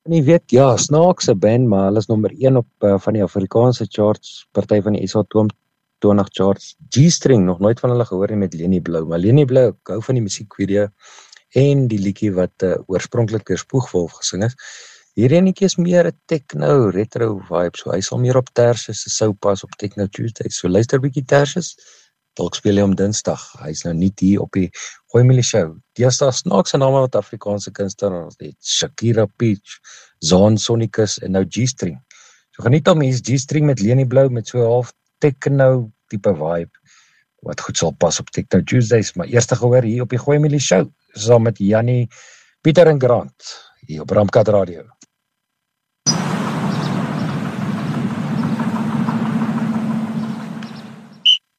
En jy weet, ja, snaakse band, maar hulle is nommer 1 op van die Afrikaanse charts, party van die SA 20 charts. G-String, nog nooit van hulle gehoor nie met Leni Blou, maar Leni Blou, ek hou van die musiekvideo en die liedjie wat oorspronklik deur Spoegwolf gesing is. Hierdie enetjie is meer 'n techno, retro vibe, so hy sal meer op Tertius se sou pas op Techno Tuesdays. So luister bietjie Tertius, dalk speel hy om Dinsdag. Hy's nou nie hier op die Gooi Mielie show. Deesdae snaakse name wat Afrikaanse kunstenaars het. Shakira Peach, Zaan Sonicus en nou G-String. So geniet hom, hier's G-String met Leni Blou met so half techno tipe vibe wat goed sal pas op Techno Tuesdays, maar eerste gehoor hier op die Gooi Mielie show saam met Jannie, Pieter en Grant hier op Ramkat Radio.